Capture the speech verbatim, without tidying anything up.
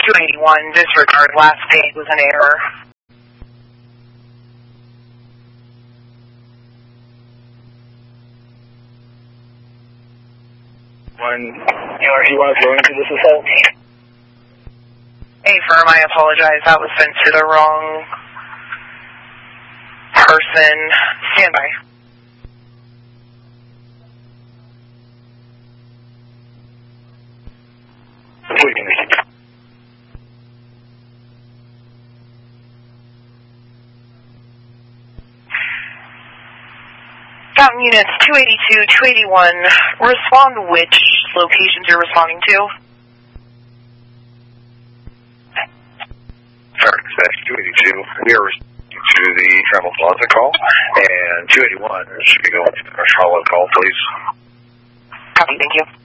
two eighty-one, disregard, last paid was an error. One, you know, he was going to this assault. Hey, firm, I apologize. That was sent to the wrong person. Stand by. Fountain units two eighty-two, two eighty-one, respond to which locations you're responding to? Sorry, that's two eighty-two. We are responding to the Travel Plaza call, and two eighty-one should be going to our Charlotte call, please. Copy, thank you.